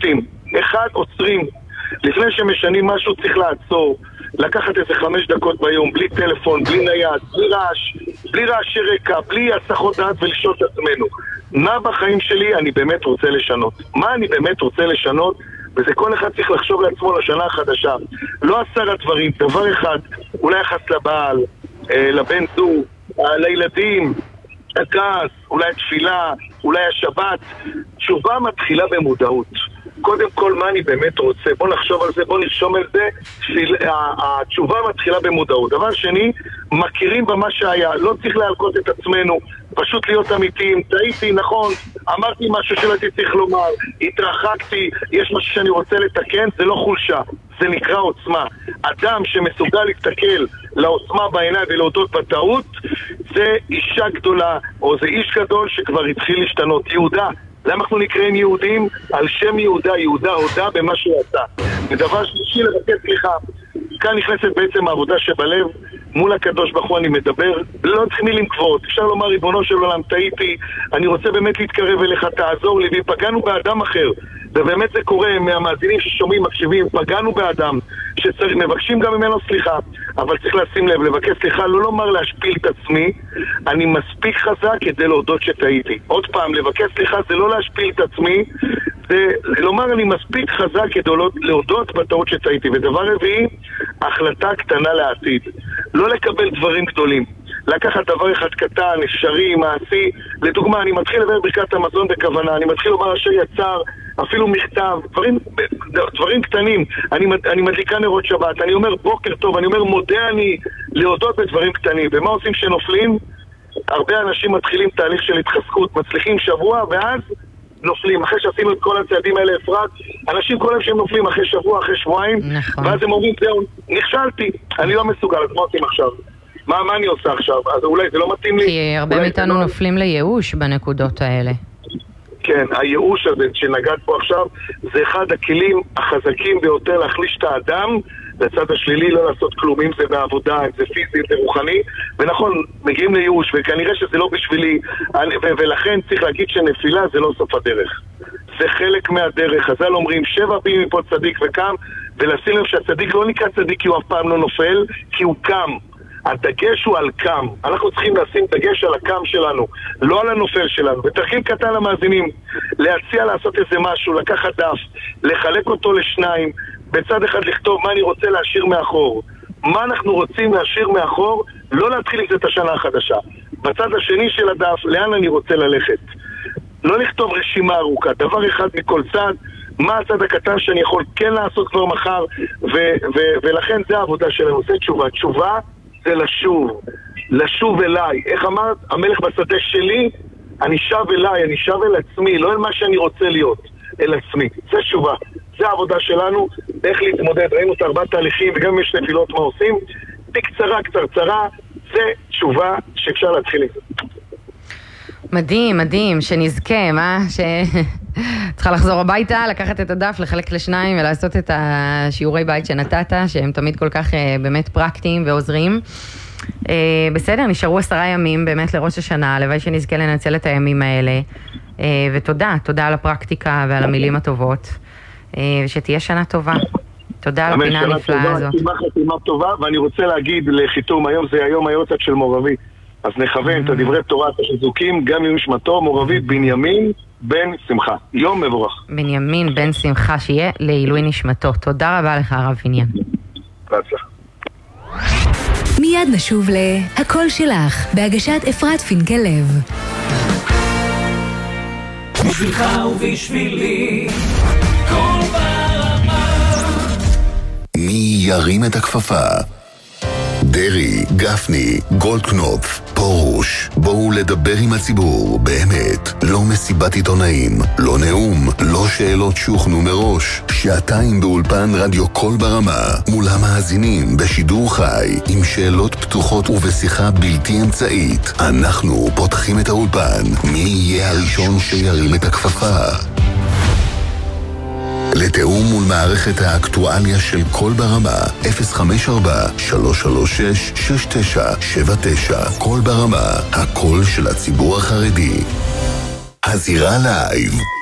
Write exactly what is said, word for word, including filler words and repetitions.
שופטים. אחד, עוצרים. לפני שמשנים משהו צריך לעצור. לקחת איזה חמש דקות ביום, בלי טלפון, בלי נייד, בלי רעש, בלי רעשי רקע, בלי הסחות דעת ולשאול את עצמנו. מה בחיים שלי אני באמת רוצה לשנות? מה אני באמת רוצה לשנות? וזה כל אחד צריך לחשוב לעצמו לשנה החדשה. לא עשר הדברים, דבר אחד, אולי יחס לבעל, לבן זוג, לילדים, הכעס, אולי תפילה, אולי השבת. תשובה מתחילה במודעות. קודם כל, מה אני באמת רוצה? בוא נחשוב על זה, בוא נרשום על זה. התשובה מתחילה במודעות. דבר שני, מכירים במה שהיה. לא צריך להלקות את עצמנו, פשוט להיות אמיתיים. טעיתי, נכון, אמרתי משהו שלא הייתי צריך לומר, התרחקתי, יש משהו שאני רוצה לתקן, זה לא חולשה, זה נקרא עוצמה. אדם שמסוגל להסתכל לעוצמה בעיניים ולהודות בטעות, זה אישה גדולה, או זה איש גדול שכבר התחיל להשתנות. יהודה, למה אנחנו נקראים יהודים? על שם יהודה, יהודה הודה במה שהוא עשה. ודבר שלישי, לבקש סליחה. כאן נכנסת בעצם העבודה שבלב, מול הקדוש ברוך הוא אני מדבר, לא צריך מילים גבוהות, אפשר לומר ריבונו של עולם, טעיתי, אני רוצה באמת להתקרב אליך, תעזור לי, ופגענו באדם אחר, ובאמת זה קורה מהמאזינים ששומעים, מקשיבים, פגענו באדם, שמבקשים גם ממנו סליחה, אבל צריך לשים לב, לבקש סליחה, לא לומר להשפיל את עצמי, אני מספיק חזק כדי להודות שטעיתי. עוד פעם, לבקש סליחה זה לא להשפיל את עצמי, זה לומר אני מספיק חזק כדי להודות בטעות שטעיתי. ודבר רביעי, החלטה קטנה לעתיד. לא לקבל דברים גדולים. לקחת דבר אחד קטן, אפשרי, מעשי. לדוגמה, אני מתחיל לדבר ברכת המזון בכוונה, אני מתחיל לומר אשר יצר, אפילו מכתב, דברים, דברים קטנים. אני, אני מדליקה נרות שבת, אני אומר בוקר טוב, אני אומר מודה אני להודות בדברים קטנים. ומה עושים שנופלים? הרבה אנשים מתחילים תהליך של התחזקות, מצליחים שבוע ואז נופלים. אחרי שעשינו את כל הצעדים האלה אפרת, אנשים כל הם שהם נופלים אחרי שבוע, אחרי שבועיים, נכון. ואז הם אומרים, זהו, נכשלתי, אני לא מסוגל, אז מה עושים עכשיו? מה, מה אני עושה עכשיו? אז אולי זה לא מתאים לי. כי הרבה מאיתנו לא... נופלים לייאוש בנקודות האלה. כן, הייאוש הזה שנגעת פה עכשיו, זה אחד הכלים החזקים ביותר להחליש את האדם, לצד השלילי לא לעשות כלום, אם זה בעבודה, אם זה פיזי, אם זה רוחני, ונכון, מגיעים לייאוש, וכנראה שזה לא בשבילי, ו- ולכן צריך להגיד שנפילה זה לא סוף הדרך. זה חלק מהדרך. חז"ל אומרים, שבע פעמים מפה צדיק וקם, ולשים לב שהצדיק לא נקרא צדיק כי הוא אף פעם לא נופל, כי הוא קם. הדגש הוא על קם. אנחנו צריכים לשים דגש על הקם שלנו, לא על הנופל שלנו. ותרחיל קטן למאזינים, להציע לעשות איזה משהו, לקחת דף, לחלק אותו לשניים, בצד אחד לכתוב מה אני רוצה להשאיר מאחור, מה אנחנו רוצים להשאיר מאחור, לא להתחיל עם זה את השנה החדשה. בצד השני של הדף, לאן אני רוצה ללכת. לא לכתוב רשימה ארוכה, דבר אחד מכל צד, מה הצד הקטן שאני יכול כן לעשות כבר מחר, ו- ו- ולכן זה העבודה שלנו, זה תשובה. תשובה זה לשוב, לשוב אליי. איך אמרת? המלך בשדה שלי, אני שב אליי, אני שב אל עצמי, לא אל מה שאני רוצה להיות, אל עצמי. זה תשובה. זה העבודה שלנו, איך להתמודד. ראינו את ארבעת תהליכים, וגם אם יש נפילות מה עושים. בקצרה, קצרצרה, זה תשובה שאפשר להתחיל עם זה. מדהים, מדהים, שנזכה, מה? ש... צריכה לחזור הביתה, לקחת את הדף, לחלק לשניים ולעשות את השיעורי בית שנתת, שהם תמיד כל כך באמת פרקטיים ועוזרים. בסדר, נשארו עשרה ימים באמת לראש השנה, הלוואי שנזכה לנצל את הימים האלה. ותודה, תודה על הפרקטיקה ועל המילים הטובות. ושתהיה שנה טובה. תודה על הפינה הנפלאה הזאת. חתימה חתימה טובה, ואני רוצה להגיד לחיתום, היום זה היום היורצייט של מורבית. אז נכוון את הדברי תורה, את החיזוקים, גם עם משמתו, מורבית בנימין בן שמחה. יום מבורך. בנימין בן שמחה, שיהיה לעילוי נשמתו. תודה רבה לך הרב בנימין. בהצלחה. מיד נשוב להקול שלך, בהגשת אפרת פינקל לב. בשבילך ובשבילי כל ברמה. מי ירים את הכפפה? דרי, גפני, גולדקנופ, פורוש. בואו לדבר עם הציבור, באמת. לא מסיבת עיתונאים, לא נאום, לא שאלות שוכנו מראש. שעתיים באולפן רדיו כל ברמה, מול המאזינים בשידור חי, עם שאלות פתוחות ובשיחה בלתי אמצעית. אנחנו פותחים את האולפן. מי יהיה הראשון שירים את הכפפה? לתאום מול מערכת האקטואליה של כל ברמה, אפס חמש ארבע שלוש שלוש שש שש תשע שבע תשע. כל ברמה, הקול של הציבור החרדי. הזירה לייב.